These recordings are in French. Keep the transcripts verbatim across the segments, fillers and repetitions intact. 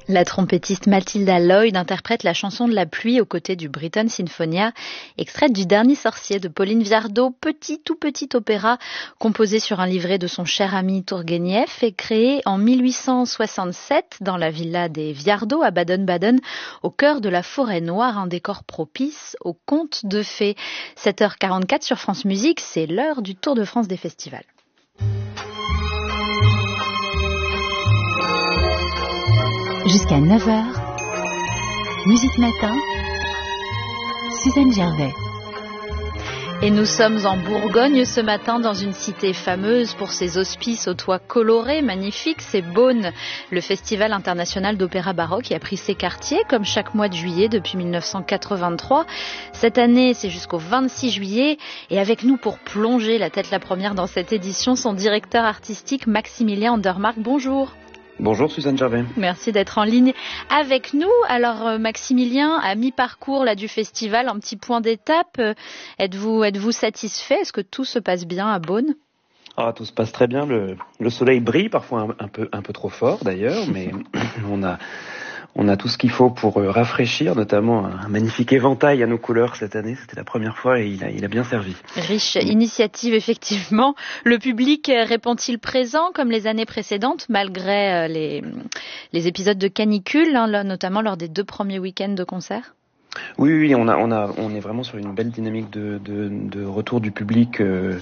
La trompettiste Mathilda Lloyd interprète la chanson de la pluie aux côtés du Britten Sinfonia, extraite du Dernier sorcier de Pauline Viardot, petit tout petit opéra composé sur un livret de son cher ami Tourguenieff et créé en mille huit cent soixante-sept dans la villa des Viardot à Baden-Baden, au cœur de la forêt noire, un décor propice aux contes de fées. sept heures quarante-quatre sur France Musique, c'est l'heure du Tour de France des festivals. Jusqu'à neuf heures, Musique Matin, Suzanne Gervais. Et nous sommes en Bourgogne ce matin dans une cité fameuse pour ses hospices aux toits colorés, magnifiques, c'est Beaune, le festival international d'opéra baroque qui a pris ses quartiers comme chaque mois de juillet depuis mille neuf cent quatre-vingt-trois. Cette année, c'est jusqu'au vingt-six juillet et avec nous pour plonger la tête la première dans cette édition, son directeur artistique Maximilien Andermark. Bonjour. Bonjour Suzanne Gervais. Merci d'être en ligne avec nous. Alors euh, Maximilien, à mi-parcours là du festival, un petit point d'étape. Euh, êtes-vous êtes-vous satisfait? Est-ce que tout se passe bien à Beaune? Ah, tout se passe très bien. Le, le soleil brille, parfois un, un peu un peu trop fort d'ailleurs, mais on a on a tout ce qu'il faut pour euh, rafraîchir, notamment un, un magnifique éventail à nos couleurs cette année. C'était la première fois et il a il a bien servi. Riche initiative effectivement. Le public répond-il présent comme les années précédentes, malgré les les épisodes de canicule, hein, là, notamment lors des deux premiers week-ends de concert? Oui, oui, on a, on a, on est vraiment sur une belle dynamique de, de, de retour du public euh,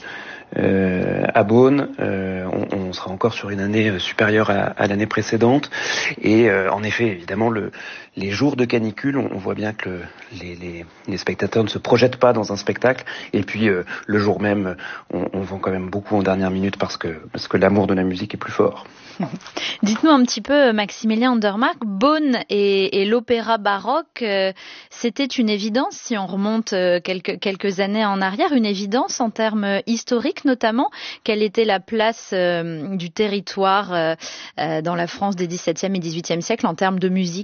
euh, à Beaune. Euh, on, on sera encore sur une année supérieure à, à l'année précédente. Et euh, en effet, évidemment, le, les jours de canicule, on, on voit bien que le, les, les, les spectateurs ne se projettent pas dans un spectacle. Et puis euh, le jour même, on, on vend quand même beaucoup en dernière minute parce que parce que l'amour de la musique est plus fort. Dites-nous un petit peu, Maximilien Andermark, Beaune et, et l'opéra baroque, euh, c'était une évidence si on remonte euh, quelques, quelques années en arrière, une évidence en termes historiques notamment. Quelle était la place euh, du territoire euh, euh, dans la France des dix-septième et dix-huitième siècles en termes de musique ?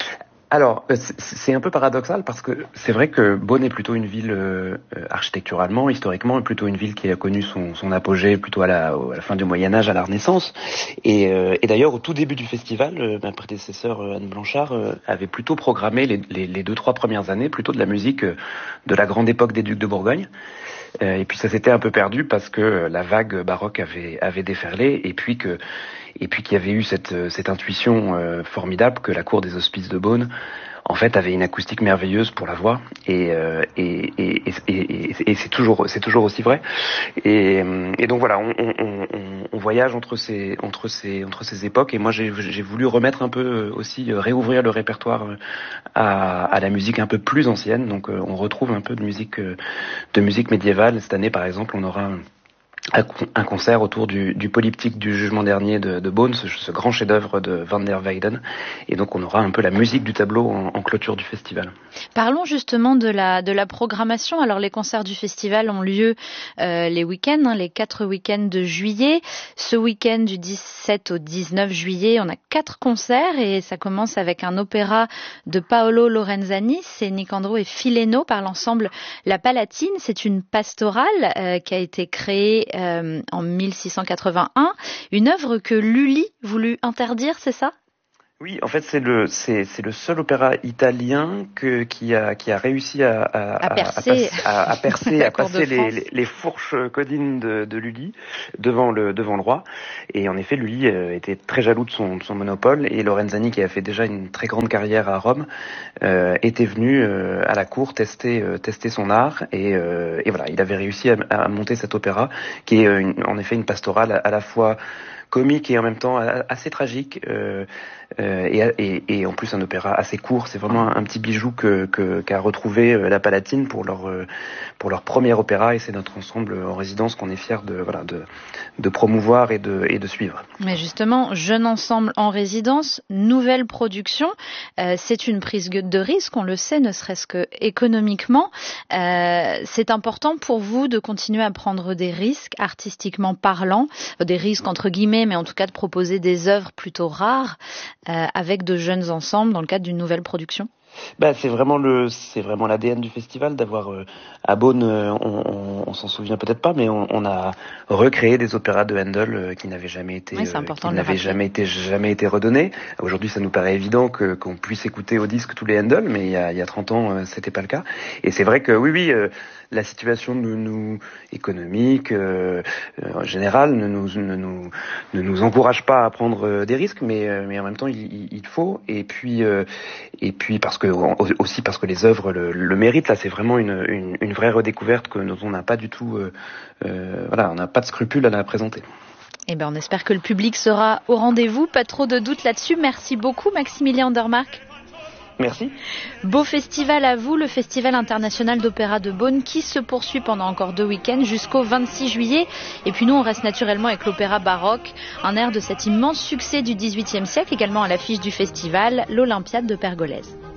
Alors, c'est un peu paradoxal parce que c'est vrai que Beaune est plutôt une ville euh, architecturalement, historiquement, plutôt une ville qui a connu son, son apogée plutôt à la, à la fin du Moyen-Âge, à la Renaissance. Et, euh, et d'ailleurs, au tout début du festival, euh, ma prédécesseur euh, Anne Blanchard euh, avait plutôt programmé les, les, les deux, trois premières années plutôt de la musique euh, de la grande époque des ducs de Bourgogne. Euh, et puis ça s'était un peu perdu parce que la vague baroque avait, avait déferlé et puis que et puis qu'il y avait eu cette, cette intuition euh, formidable que la cour des Hospices de Beaune en fait avait une acoustique merveilleuse pour la voix et euh, et, et, et, et, et c'est toujours c'est toujours aussi vrai et, et donc voilà on, on, on, on voyage entre ces entre ces entre ces époques et moi j'ai j'ai voulu remettre un peu aussi réouvrir le répertoire à, à la musique un peu plus ancienne, donc on retrouve un peu de musique de musique médiévale. Cette année par exemple on aura un concert autour du, du polyptyque du Jugement dernier de, de Beaune, ce, ce grand chef-d'œuvre de Van der Weyden. Et donc on aura un peu la musique du tableau en, en clôture du festival. Parlons justement de la de la programmation. Alors les concerts du festival ont lieu euh, les week-ends, hein, les quatre week-ends de juillet. Ce week-end du dix-sept au dix-neuf juillet, on a quatre concerts et ça commence avec un opéra de Paolo Lorenzani, c'est Nicandro et Fileno par l'ensemble La Palatine. C'est une pastorale euh, qui a été créée Euh, en mille six cent quatre-vingt-un, une œuvre que Lully voulut interdire, c'est ça ? Oui, en fait, c'est le c'est c'est le seul opéra italien que qui a qui a réussi à à, à percer à, à, à percer à passer les, les les fourches codines de, de Lully devant le devant le roi. Et en effet, Lully euh, était très jaloux de son de son monopole et Lorenzani, qui a fait déjà une très grande carrière à Rome, euh, était venu euh, à la cour tester euh, tester son art et euh, et voilà, il avait réussi à, à monter cet opéra qui est une, en effet une pastorale à, à la fois comique et en même temps assez tragique euh, euh, et, et, et en plus un opéra assez court. C'est vraiment un, un petit bijou que, que, qu'a retrouvé La Palatine pour leur pour leur premier opéra et c'est notre ensemble en résidence qu'on est fiers de voilà de de promouvoir et de et de suivre. Mais justement, jeune ensemble en résidence, nouvelle production, euh, c'est une prise de risque, on le sait, ne serait-ce que économiquement. Euh, c'est important pour vous de continuer à prendre des risques artistiquement parlant, des risques entre guillemets, mais en tout cas de proposer des œuvres plutôt rares euh, avec de jeunes ensembles dans le cadre d'une nouvelle production. Bah, c'est vraiment le, c'est vraiment l'A D N du festival d'avoir euh, à Beaune, euh, on, on, on s'en souvient peut-être pas, mais on, on a recréé des opéras de Handel euh, qui n'avaient jamais été, oui, euh, qui n'avaient jamais été, jamais été redonnés. Aujourd'hui, ça nous paraît évident que qu'on puisse écouter au disque tous les Handel, mais il y a, il y a trente ans, euh, c'était pas le cas. Et c'est vrai que oui, oui, euh, la situation de nous économique euh, euh, en général ne nous, ne nous ne nous encourage pas à prendre euh, des risques, mais euh, mais en même temps, il, il, il faut. Et puis euh, et puis parce que aussi parce que les œuvres le, le méritent. Là, c'est vraiment une, une, une vraie redécouverte que dont on n'a pas du tout, euh, euh, voilà, on n'a pas de scrupules à la présenter. Eh ben, on espère que le public sera au rendez-vous. Pas trop de doutes là-dessus. Merci beaucoup, Maximilien Andermark. Merci. Beau festival à vous, le Festival international d'opéra de Beaune qui se poursuit pendant encore deux week-ends jusqu'au vingt-six juillet. Et puis nous, on reste naturellement avec l'opéra baroque, un air de cet immense succès du dix-huitième siècle, également à l'affiche du festival, l'Olympiade de Pergolèse.